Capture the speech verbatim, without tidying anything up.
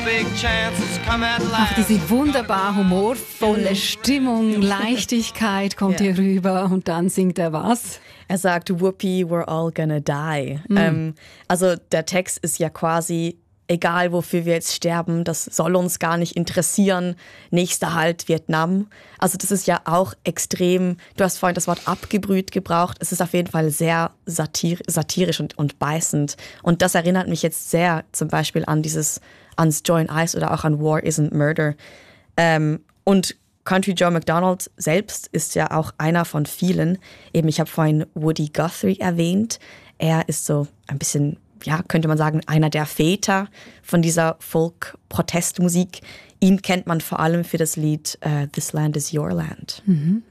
Ach, diese wunderbar humorvolle Stimmung, Leichtigkeit kommt Ja. hier rüber und dann singt er was? Er sagt, Whoopi, we're all gonna die. Mhm. Ähm, also der Text ist ja quasi, egal wofür wir jetzt sterben, das soll uns gar nicht interessieren. Nächster Halt, Vietnam. Also das ist ja auch extrem, du hast vorhin das Wort abgebrüht gebraucht. Es ist auf jeden Fall sehr satir satirisch und, und beißend. Und das erinnert mich jetzt sehr zum Beispiel an dieses, ans Joy and Ice oder auch an War Isn't Murder. Ähm, und Country Joe McDonald selbst ist ja auch einer von vielen. Eben, ich habe vorhin Woody Guthrie erwähnt. Er ist so ein bisschen, ja, könnte man sagen, einer der Väter von dieser Folk-Protestmusik. Ihn kennt man vor allem für das Lied uh, This Land Is Your Land. Mhm.